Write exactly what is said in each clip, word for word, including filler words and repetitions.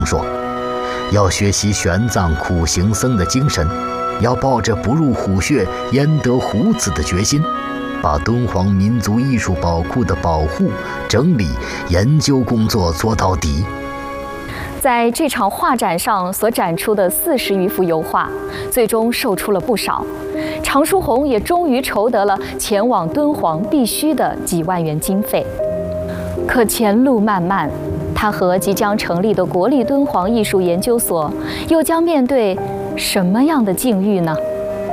说，要学习玄奘苦行僧的精神，要抱着不入虎穴焉得虎子的决心，把敦煌民族艺术宝库的保护、整理、研究工作做到底。 在这场画展上所展出的四十余幅油画，最终售出了不少。常书鸿也终于筹得了前往敦煌必须的几万元经费。可前路漫漫，他和即将成立的国立敦煌艺术研究所又将面对什么样的境遇呢？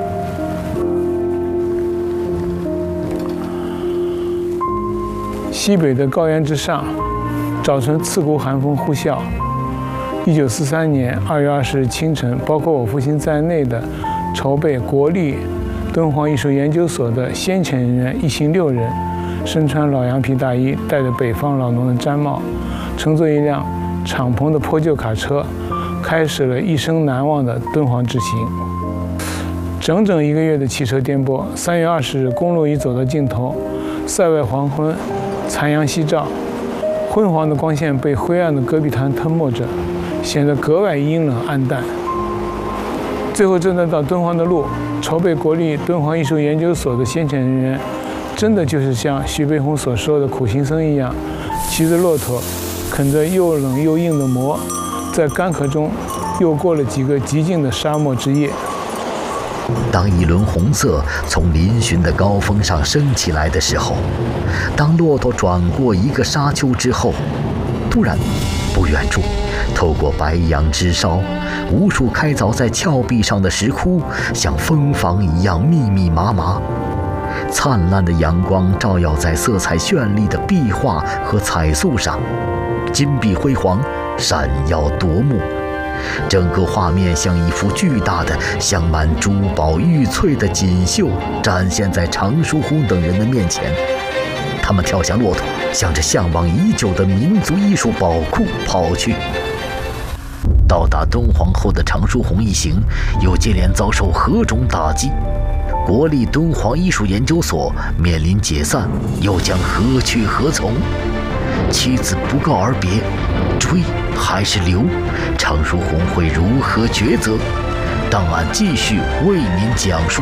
西北的高原之上，早晨刺骨寒风呼啸。一九四三年二月二十日清晨，包括我父亲在内的筹备国立敦煌艺术研究所的先遣人员一行六人，身穿老羊皮大衣，戴着北方老农的毡帽，乘坐一辆敞篷的破旧卡车，开始了一生难忘的敦煌之行。整整一个月的汽车颠簸，三月二十日，公路已走到尽头，塞外黄昏，残阳西照，昏黄的光线被灰暗的戈壁滩吞没着，显得格外阴冷暗淡。最后这段到敦煌的路，筹备国立敦煌艺术研究所的先遣人员，真的就是像徐悲鸿所说的苦行僧一样，骑着骆驼，啃着又冷又硬的馍，在干渴中又过了几个极静的沙漠之夜。 当一轮红色从嶙峋的高峰上升起来的时候，当骆驼转过一个沙丘之后，突然不远处透过白杨枝梢，无数开凿在峭壁上的石窟像蜂房一样密密麻麻，灿烂的阳光照耀在色彩绚丽的壁画和彩塑上，金碧辉煌，闪耀夺目。整个画面像一幅巨大的镶满珠宝玉翠的锦绣，展现在常书鸿等人的面前。他们跳下骆驼，向着向往已久的民族艺术宝库跑去。到达敦煌后的常书鸿一行又接连遭受何种打击？国立敦煌艺术研究所面临解散，又将何去何从？妻子不告而别，追还是留？常书鸿会如何抉择？档案继续为您讲述。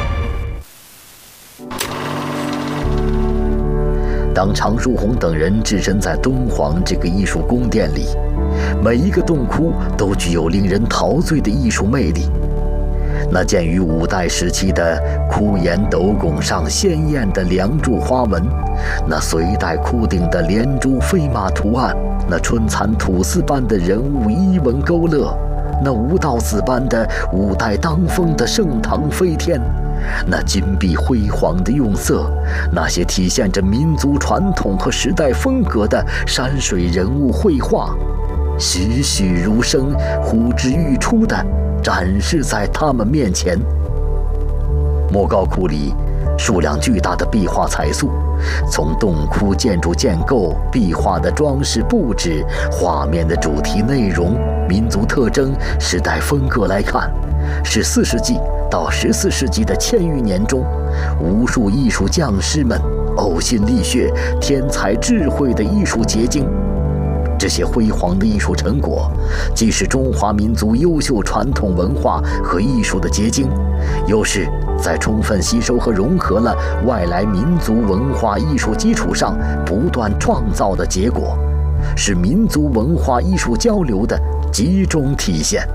当常书鸿等人置身在敦煌这个艺术宫殿里，每一个洞窟都具有令人陶醉的艺术魅力。那建于五代时期的窟檐斗拱上鲜艳的梁柱花纹，那隋代窟顶的连珠飞马图案，那春蚕吐丝般的人物衣纹勾勒，那吴道子般的五代当风的盛唐飞天，那金碧辉煌的用色，那些体现着民族传统和时代风格的山水人物绘画，栩栩如生，呼之欲出的展示在他们面前。莫高窟里数量巨大的壁画彩塑，从洞窟建筑建构、壁画的装饰布置、画面的主题内容、民族特征、时代风格来看，是四世纪到十四世纪的千余年中，无数艺术匠师们呕心沥血、天才智慧的艺术结晶。这些辉煌的艺术成果，既是中华民族优秀传统文化和艺术的结晶，又是在充分吸收和融合了外来民族文化艺术基础上不断创造的结果，是民族文化艺术交流的集中体现。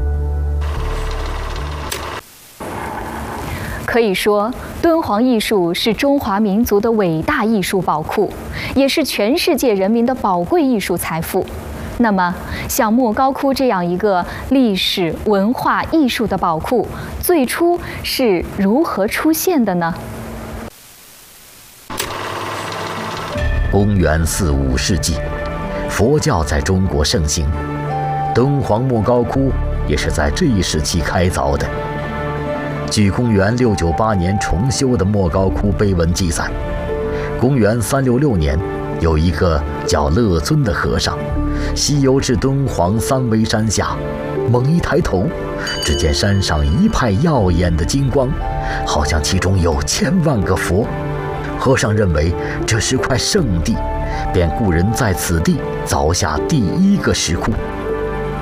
可以说，敦煌艺术是中华民族的伟大艺术宝库，也是全世界人民的宝贵艺术财富。那么，像莫高窟这样一个历史文化艺术的宝库，最初是如何出现的呢？ 公元四五世纪，佛教在中国盛行，敦煌莫高窟也是在这一时期开凿的。据公元六九八年重修的莫高窟碑文记载，公元三六六年，有一个叫乐尊的和尚，西游至敦煌三危山下，猛一抬头，只见山上一派耀眼的金光，好像其中有千万个佛。和尚认为这是块圣地，便雇人在此地凿下第一个石窟。